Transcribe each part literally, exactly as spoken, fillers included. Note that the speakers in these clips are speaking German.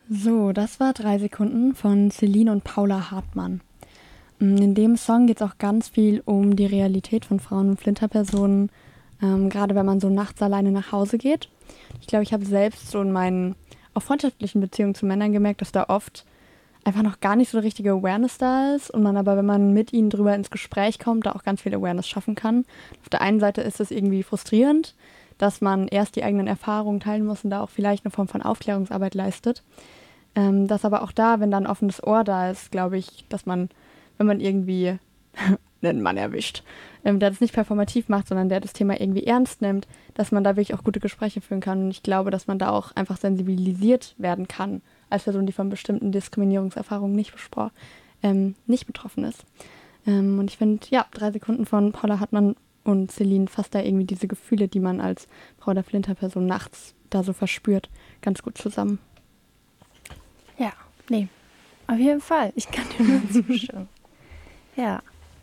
So, das war drei Sekunden von Celine und Paula Hartmann. In dem Song geht es auch ganz viel um die Realität von Frauen und Flinterpersonen, ähm, gerade wenn man so nachts alleine nach Hause geht. Ich glaube, ich habe selbst so in meinen auch freundschaftlichen Beziehungen zu Männern gemerkt, dass da oft einfach noch gar nicht so eine richtige Awareness da ist und man aber, wenn man mit ihnen drüber ins Gespräch kommt, da auch ganz viel Awareness schaffen kann. Auf der einen Seite ist es irgendwie frustrierend, dass man erst die eigenen Erfahrungen teilen muss und da auch vielleicht eine Form von Aufklärungsarbeit leistet. Ähm, dass aber auch da, wenn da ein offenes Ohr da ist, glaube ich, dass man, wenn man irgendwie einen Mann erwischt, ähm, der das nicht performativ macht, sondern der das Thema irgendwie ernst nimmt, dass man da wirklich auch gute Gespräche führen kann. Und ich glaube, dass man da auch einfach sensibilisiert werden kann, als Person, die von bestimmten Diskriminierungserfahrungen nicht, bespro- ähm, nicht betroffen ist. Ähm, und ich finde, ja, drei Sekunden von Paula Hartmann und Celine fasst da irgendwie diese Gefühle, die man als Frau oder Flinterperson nachts da so verspürt, ganz gut zusammen. Ja, nee, auf jeden Fall. Ich kann dir nur zustimmen. Ja.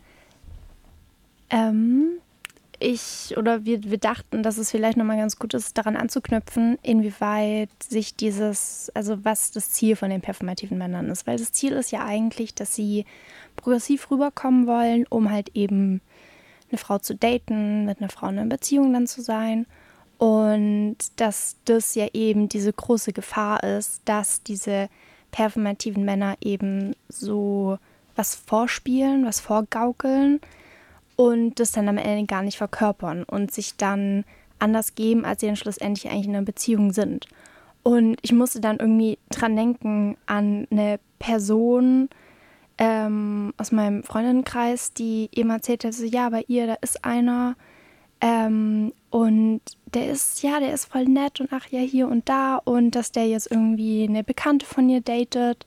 Ähm, ich, oder wir, wir dachten, dass es vielleicht nochmal ganz gut ist, daran anzuknüpfen, inwieweit sich dieses, also was das Ziel von den performativen Männern ist. Weil das Ziel ist ja eigentlich, dass sie progressiv rüberkommen wollen, um halt eben eine Frau zu daten, mit einer Frau in einer Beziehung dann zu sein. Und dass das ja eben diese große Gefahr ist, dass diese performativen Männer eben so was vorspielen, was vorgaukeln und das dann am Ende gar nicht verkörpern und sich dann anders geben, als sie dann schlussendlich eigentlich in einer Beziehung sind. Und ich musste dann irgendwie dran denken an eine Person ähm, aus meinem Freundinnenkreis, die eben erzählt hat, so, ja, bei ihr, da ist einer, ähm, und der ist, ja, der ist voll nett und ach ja, hier und da und dass der jetzt irgendwie eine Bekannte von ihr datet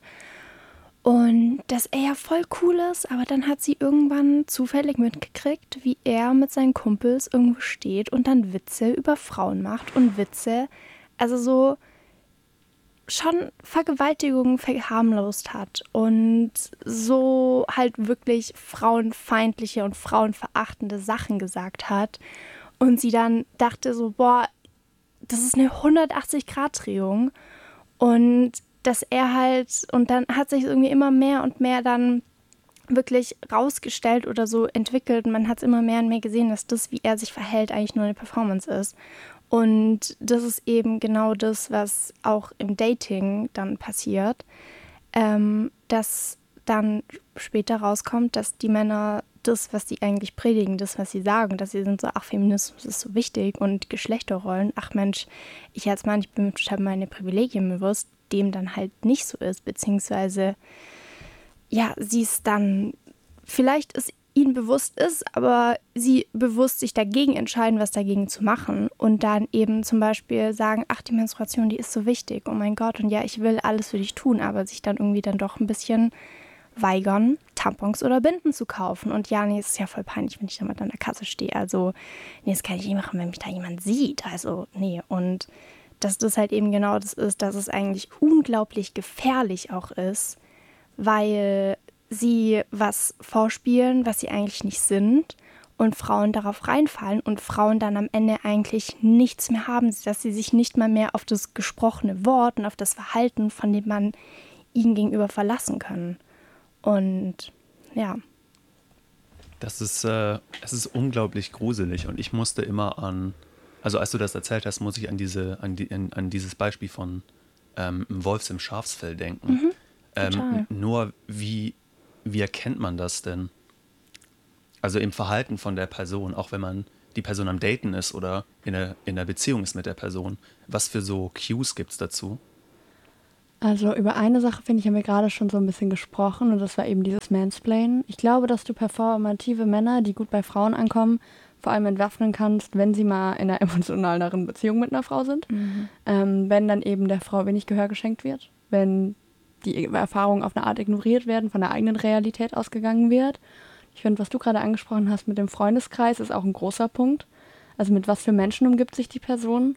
und dass er ja voll cool ist, aber dann hat sie irgendwann zufällig mitgekriegt, wie er mit seinen Kumpels irgendwo steht und dann Witze über Frauen macht und Witze, also so schon Vergewaltigung verharmlost hat und so halt wirklich frauenfeindliche und frauenverachtende Sachen gesagt hat. Und sie dann dachte so, boah, das ist eine hundertachtzig-Grad-Drehung. Und dass er halt, und dann hat sich irgendwie immer mehr und mehr dann wirklich rausgestellt oder so entwickelt. Man hat es immer mehr und mehr gesehen, dass das, wie er sich verhält, eigentlich nur eine Performance ist. Und das ist eben genau das, was auch im Dating dann passiert, ähm, dass dann später rauskommt, dass die Männer das, was sie eigentlich predigen, das, was sie sagen, dass sie sind so, ach, Feminismus ist so wichtig und Geschlechterrollen, ach Mensch, ich als Mann, ich bin mir total meine Privilegien bewusst, dem dann halt nicht so ist, beziehungsweise ja, sie es dann vielleicht ist ihnen bewusst ist, aber sie bewusst sich dagegen entscheiden, was dagegen zu machen und dann eben zum Beispiel sagen, ach, die Menstruation, die ist so wichtig, oh mein Gott, und ja, ich will alles für dich tun, aber sich dann irgendwie dann doch ein bisschen weigern, Tampons oder Binden zu kaufen. Und ja, nee, es ist ja voll peinlich, wenn ich damit an der Kasse stehe. Also, nee, das kann ich nicht machen, wenn mich da jemand sieht. Also, nee. Und dass das halt eben genau das ist, dass es eigentlich unglaublich gefährlich auch ist, weil sie was vorspielen, was sie eigentlich nicht sind und Frauen darauf reinfallen und Frauen dann am Ende eigentlich nichts mehr haben, dass sie sich nicht mal mehr auf das gesprochene Wort und auf das Verhalten von dem Mann ihnen gegenüber verlassen können. Und ja. Das ist, äh, es ist unglaublich gruselig und ich musste immer an, also als du das erzählt hast, muss ich an diese, an, die, an, an dieses Beispiel von ähm, Wolfs im Schafsfell denken. Mhm, ähm, nur wie, wie erkennt man das denn? Also im Verhalten von der Person, auch wenn man die Person am Daten ist oder in einer, in einer Beziehung ist mit der Person. Was für so Cues gibt es dazu? Also über eine Sache, finde ich, haben wir gerade schon so ein bisschen gesprochen und das war eben dieses Mansplainen. Ich glaube, dass du performative Männer, die gut bei Frauen ankommen, vor allem entwaffnen kannst, wenn sie mal in einer emotionaleren Beziehung mit einer Frau sind. Mhm. Ähm, wenn dann eben der Frau wenig Gehör geschenkt wird, wenn die Erfahrungen auf eine Art ignoriert werden, von der eigenen Realität ausgegangen wird. Ich finde, was du gerade angesprochen hast mit dem Freundeskreis, ist auch ein großer Punkt. Also mit was für Menschen umgibt sich die Person?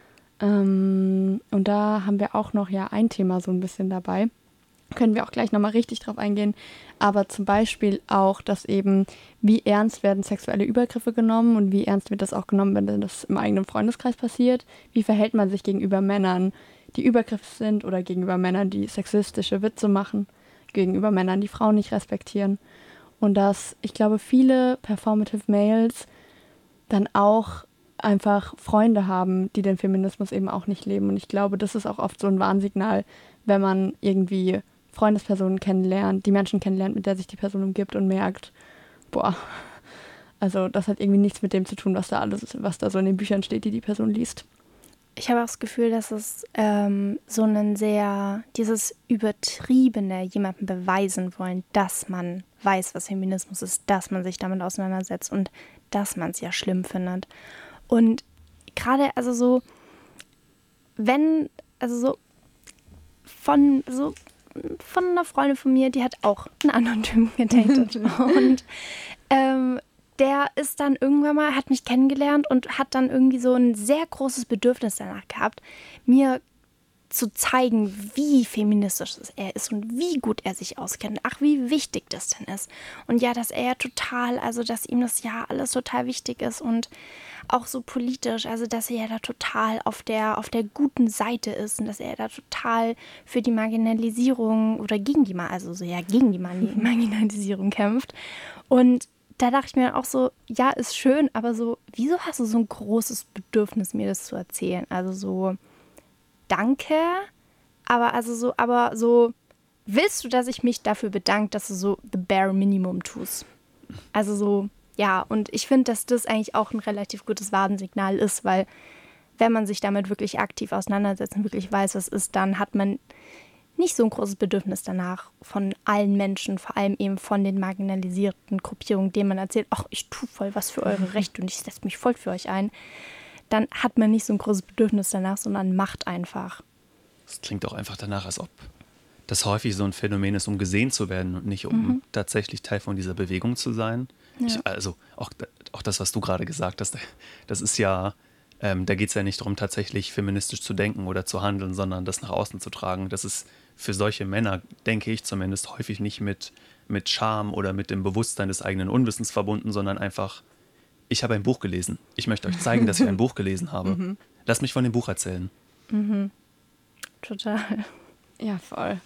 Ähm, und da haben wir auch noch ja ein Thema so ein bisschen dabei. Können wir auch gleich nochmal richtig drauf eingehen. Aber zum Beispiel auch, dass eben, wie ernst werden sexuelle Übergriffe genommen und wie ernst wird das auch genommen, wenn das im eigenen Freundeskreis passiert? Wie verhält man sich gegenüber Männern, die übergriffig sind oder gegenüber Männern, die sexistische Witze machen, gegenüber Männern, die Frauen nicht respektieren. Und dass, ich glaube, viele Performative Males dann auch einfach Freunde haben, die den Feminismus eben auch nicht leben. Und ich glaube, das ist auch oft so ein Warnsignal, wenn man irgendwie Freundespersonen kennenlernt, die Menschen kennenlernt, mit der sich die Person umgibt und merkt, boah, also das hat irgendwie nichts mit dem zu tun, was da alles, was da so in den Büchern steht, die die Person liest. Ich habe auch das Gefühl, dass es ähm, so ein sehr, dieses übertriebene jemandem beweisen wollen, dass man weiß, was Feminismus ist, dass man sich damit auseinandersetzt und dass man es ja schlimm findet. Und gerade, also so, wenn, also so von, so von einer Freundin von mir, die hat auch einen anderen Typen gedatet. Und ähm, der ist dann irgendwann mal, hat mich kennengelernt und hat dann irgendwie so ein sehr großes Bedürfnis danach gehabt, mir zu zeigen, wie feministisch er ist und wie gut er sich auskennt. Ach, wie wichtig das denn ist. Und ja, dass er total, also dass ihm das ja alles total wichtig ist und auch so politisch, also dass er da total auf der, auf der guten Seite ist und dass er da total für die Marginalisierung oder gegen die, also so ja, gegen die Marginalisierung kämpft. Und da dachte ich mir auch so, ja, ist schön, aber so, wieso hast du so ein großes Bedürfnis, mir das zu erzählen? Also so, danke, aber also so, aber so, willst du, dass ich mich dafür bedanke, dass du so the bare minimum tust? Also so, ja, und ich finde, dass das eigentlich auch ein relativ gutes Warnsignal ist, weil wenn man sich damit wirklich aktiv auseinandersetzt und wirklich weiß, was ist, dann hat man nicht so ein großes Bedürfnis danach von allen Menschen, vor allem eben von den marginalisierten Gruppierungen, denen man erzählt, ach, ich tue voll was für eure Rechte und ich setze mich voll für euch ein, dann hat man nicht so ein großes Bedürfnis danach, sondern macht einfach. Es klingt auch einfach danach, als ob das häufig so ein Phänomen ist, um gesehen zu werden und nicht um mhm. tatsächlich Teil von dieser Bewegung zu sein. Ja. Ich, also auch, auch das, was du gerade gesagt hast, das ist ja, ähm, da geht es ja nicht darum, tatsächlich feministisch zu denken oder zu handeln, sondern das nach außen zu tragen. Das ist für solche Männer, denke ich zumindest, häufig nicht mit, mit Scham oder mit dem Bewusstsein des eigenen Unwissens verbunden, sondern einfach, ich habe ein Buch gelesen. Ich möchte euch zeigen, dass ich ein Buch gelesen habe. Mhm. Lasst mich von dem Buch erzählen. Mhm. Total. Ja, voll.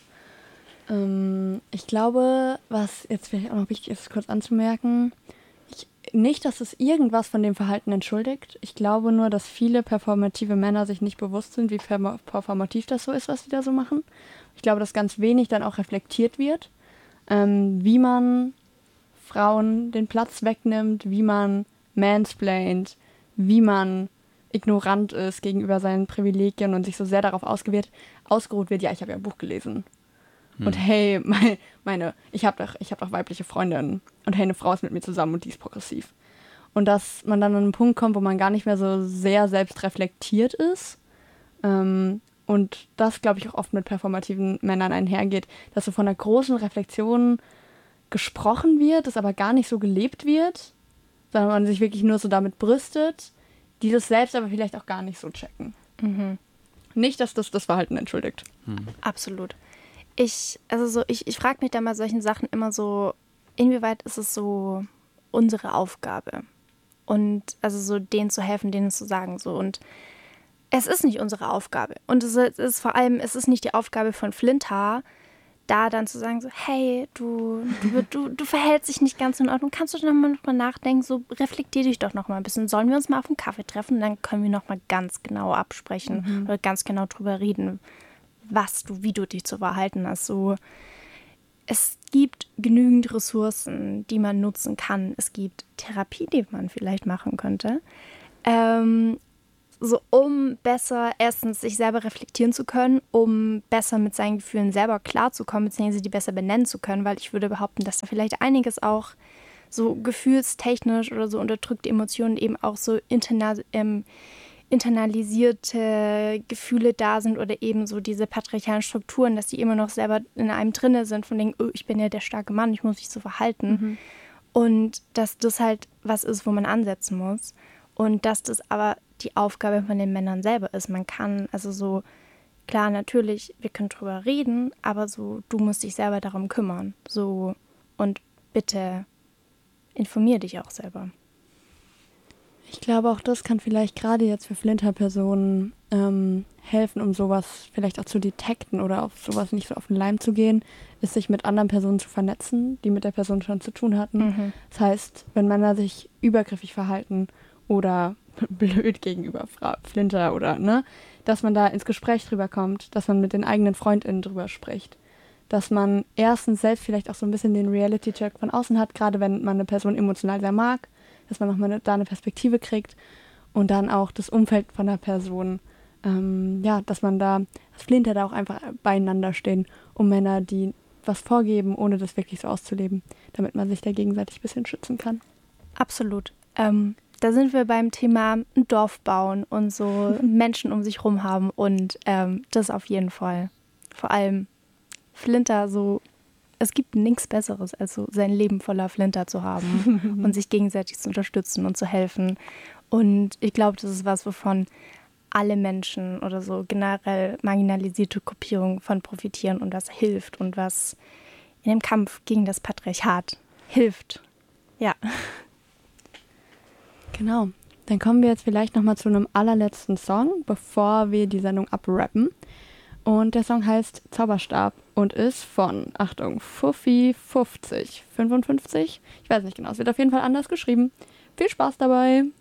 Ähm, ich glaube, was jetzt vielleicht auch noch wichtig ist, kurz anzumerken, ich, nicht, dass es irgendwas von dem Verhalten entschuldigt. Ich glaube nur, dass viele performative Männer sich nicht bewusst sind, wie performativ das so ist, was sie da so machen. Ich glaube, dass ganz wenig dann auch reflektiert wird, ähm, wie man Frauen den Platz wegnimmt, wie man mansplaint, wie man ignorant ist gegenüber seinen Privilegien und sich so sehr darauf ausgewählt, ausgeruht wird, ja, ich habe ja ein Buch gelesen. Hm. Und hey, meine, meine ich habe doch, ich hab doch weibliche Freundinnen. Und hey, eine Frau ist mit mir zusammen und die ist progressiv. Und dass man dann an einen Punkt kommt, wo man gar nicht mehr so sehr selbst reflektiert ist. Ähm, und das, glaube ich, auch oft mit performativen Männern einhergeht, dass so von einer großen Reflexion gesprochen wird, das aber gar nicht so gelebt wird, sondern man sich wirklich nur so damit brüstet, die das selbst aber vielleicht auch gar nicht so checken. Mhm. Nicht, dass das das Verhalten entschuldigt. Mhm. Absolut. Ich, also so, ich, ich frage mich da mal solchen Sachen immer so, inwieweit ist es so unsere Aufgabe? Und also so denen zu helfen, denen zu sagen so. Und es ist nicht unsere Aufgabe. Und es ist vor allem, es ist nicht die Aufgabe von Flinta, da dann zu sagen so, hey, du, du, du, du verhältst dich nicht ganz in Ordnung. Kannst du noch mal, noch mal nachdenken? So, reflektier dich doch noch mal ein bisschen. Sollen wir uns mal auf einen Kaffee treffen? Dann können wir noch mal ganz genau absprechen mhm. oder ganz genau drüber reden, was du, wie du dich zu verhalten hast. So, es gibt genügend Ressourcen, die man nutzen kann. Es gibt Therapie, die man vielleicht machen könnte. Ähm, so um besser erstens sich selber reflektieren zu können, um besser mit seinen Gefühlen selber klarzukommen, beziehungsweise die besser benennen zu können, weil ich würde behaupten, dass da vielleicht einiges auch so gefühlstechnisch oder so unterdrückte Emotionen eben auch so interna- ähm, internalisierte Gefühle da sind oder eben so diese patriarchalen Strukturen, dass die immer noch selber in einem drinne sind, von denen, oh, ich bin ja der starke Mann, ich muss mich so verhalten. Mhm. Und dass das halt was ist, wo man ansetzen muss. Und dass das aber die Aufgabe von den Männern selber ist. Man kann, also so, klar, natürlich, wir können drüber reden, aber so, du musst dich selber darum kümmern. So, und bitte informier dich auch selber. Ich glaube, auch das kann vielleicht gerade jetzt für Flinterpersonen ähm, helfen, um sowas vielleicht auch zu detekten oder auf sowas nicht so auf den Leim zu gehen, ist sich mit anderen Personen zu vernetzen, die mit der Person schon zu tun hatten. Mhm. Das heißt, wenn Männer sich übergriffig verhalten oder blöd gegenüber Fra- Flinter oder, ne, dass man da ins Gespräch drüber kommt, dass man mit den eigenen FreundInnen drüber spricht. Dass man erstens selbst vielleicht auch so ein bisschen den Reality-Check von außen hat, gerade wenn man eine Person emotional sehr mag, dass man nochmal da eine Perspektive kriegt und dann auch das Umfeld von der Person, ähm, ja, dass man da, dass Flinter da auch einfach beieinander stehen, um Männer, die was vorgeben, ohne das wirklich so auszuleben, damit man sich da gegenseitig ein bisschen schützen kann. Absolut. Ähm, da sind wir beim Thema ein Dorf bauen und so Menschen um sich rum haben und ähm, das auf jeden Fall. Vor allem Flinter so, es gibt nichts Besseres, als so sein Leben voller Flinter zu haben und sich gegenseitig zu unterstützen und zu helfen. Und ich glaube, das ist was, wovon alle Menschen oder so generell marginalisierte Gruppierungen von profitieren und was hilft und was in dem Kampf gegen das Patriarchat hilft. Ja. Genau. Dann kommen wir jetzt vielleicht nochmal zu einem allerletzten Song, bevor wir die Sendung abrappen. Und der Song heißt Zauberstab und ist von, Achtung, Fuffi fünfzig, fünfundfünfzig. Ich weiß nicht genau, es wird auf jeden Fall anders geschrieben. Viel Spaß dabei!